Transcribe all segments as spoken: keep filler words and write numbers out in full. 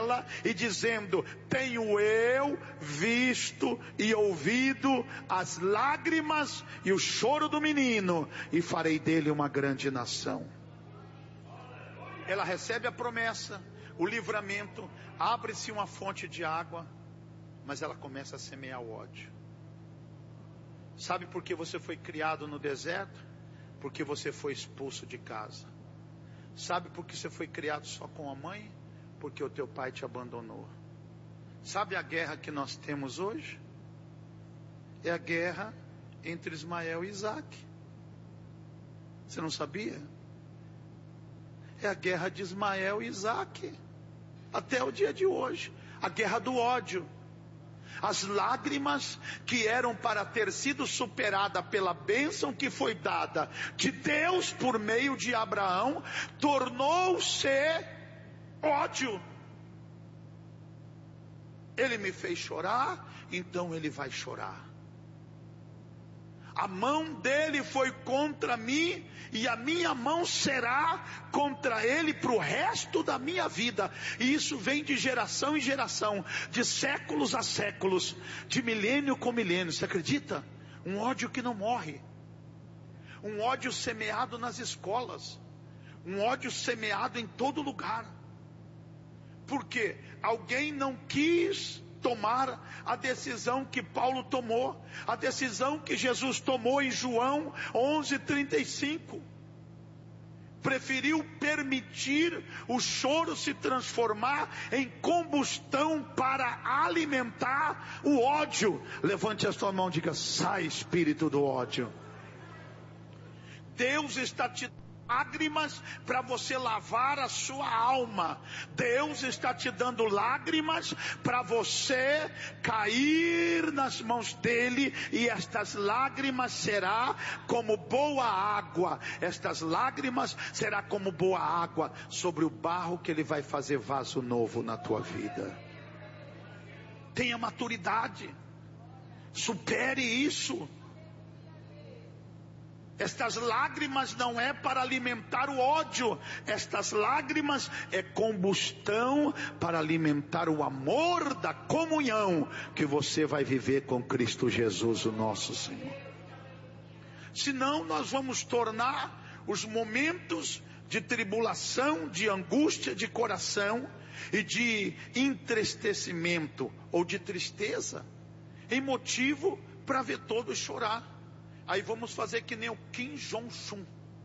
ela e dizendo: tenho eu visto e ouvido as lágrimas e o choro do menino, e farei dele uma grande nação. Ela recebe a promessa, o livramento, abre-se uma fonte de água, mas ela começa a semear o ódio. Sabe por que você foi criado no deserto? Porque você foi expulso de casa. Sabe por que você foi criado só com a mãe? Porque o teu pai te abandonou. Sabe a guerra que nós temos hoje? É a guerra entre Ismael e Isaac. Você não sabia? É a guerra de Ismael e Isaac, até o dia de hoje. A guerra do ódio. As lágrimas que eram para ter sido superada pela bênção que foi dada de Deus por meio de Abraão, tornou-se ódio. Ele me fez chorar, então ele vai chorar. A mão dele foi contra mim, e a minha mão será contra ele para o resto da minha vida. E isso vem de geração em geração, de séculos a séculos, de milênio com milênio. Você acredita? Um ódio que não morre. Um ódio semeado nas escolas. Um ódio semeado em todo lugar. Por quê? Alguém não quis tomar a decisão que Paulo tomou, a decisão que Jesus tomou em João onze, trinta e cinco. Preferiu permitir o choro se transformar em combustão para alimentar o ódio. Levante a sua mão e diga: sai, espírito do ódio. Deus está te dando lágrimas para você lavar a sua alma. Deus está te dando lágrimas para você cair nas mãos dele, e estas lágrimas será como boa água. Estas lágrimas será como boa água sobre o barro que ele vai fazer vaso novo na tua vida. Tenha maturidade. Supere isso. Estas lágrimas não é para alimentar o ódio. Estas lágrimas é combustão para alimentar o amor da comunhão que você vai viver com Cristo Jesus, o nosso Senhor. Senão nós vamos tornar os momentos de tribulação, de angústia de coração e de entristecimento ou de tristeza em motivo para ver todos chorar. Aí vamos fazer que nem o Kim Jong-un.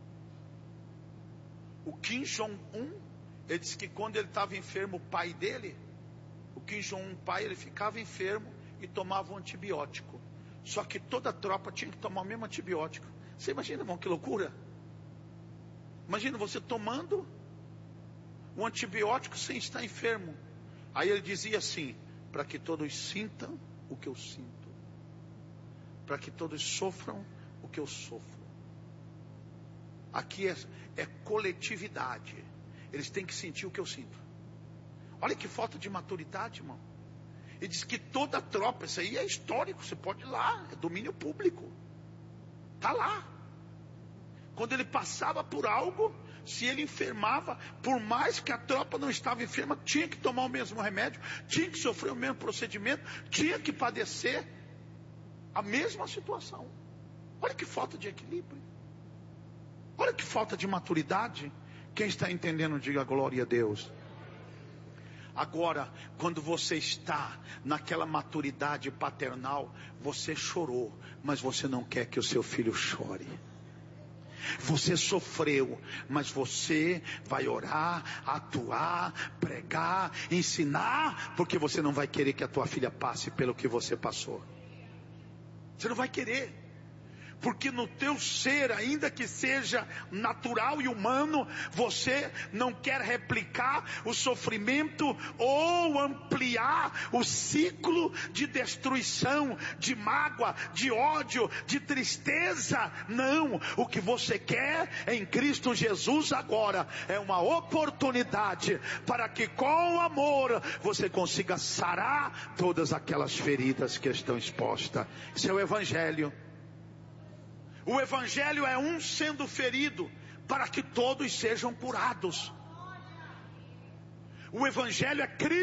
O Kim Jong-un, ele disse que quando ele estava enfermo, o pai dele, o Kim Jong-un pai, ele ficava enfermo e tomava um antibiótico. Só que toda a tropa tinha que tomar o mesmo antibiótico. Você imagina, irmão, que loucura? Imagina você tomando um antibiótico sem estar enfermo. Aí ele dizia assim: para que todos sintam o que eu sinto, para que todos sofram o que eu sofro. Aqui é, é coletividade. Eles têm que sentir o que eu sinto. Olha que falta de maturidade, irmão. Ele diz que toda a tropa, isso aí é histórico, você pode ir lá, é domínio público, está lá. Quando ele passava por algo, se ele enfermava, por mais que a tropa não estava enferma, tinha que tomar o mesmo remédio, tinha que sofrer o mesmo procedimento, tinha que padecer a mesma situação. Olha que falta de equilíbrio. Olha que falta de maturidade. Quem está entendendo, diga glória a Deus. Agora, quando você está naquela maturidade paternal, você chorou, mas você não quer que o seu filho chore. Você sofreu, mas você vai orar, atuar, pregar, ensinar, porque você não vai querer que a tua filha passe pelo que você passou. Você não vai querer, porque no teu ser, ainda que seja natural e humano, você não quer replicar o sofrimento ou ampliar o ciclo de destruição, de mágoa, de ódio, de tristeza. Não, o que você quer em Cristo Jesus agora é uma oportunidade para que com amor você consiga sarar todas aquelas feridas que estão expostas. Isso é o Evangelho. O Evangelho é um sendo ferido para que todos sejam curados. O Evangelho é Cristo